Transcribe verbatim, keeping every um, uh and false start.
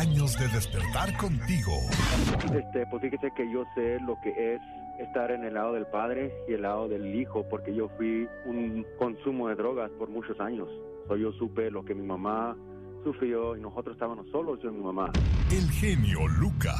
años de despertar contigo. Este, pues fíjese que yo sé lo que es estar en el lado del padre y el lado del hijo, porque yo fui un consumo de drogas por muchos años. So, yo supe lo que mi mamá sufrió y nosotros estábamos solos, yo y mi mamá. El genio Lucas.